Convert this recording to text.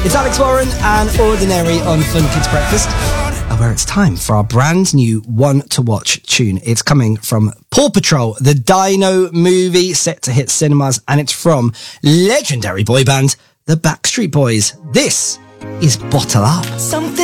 It's Alex Warren and Ordinary on Fun Kids Breakfast, where it's time for our brand new one to watch tune. It's coming from Paw Patrol, the Dino movie set to hit cinemas, and it's from legendary boy band, the Backstreet Boys. This is Bottle Up.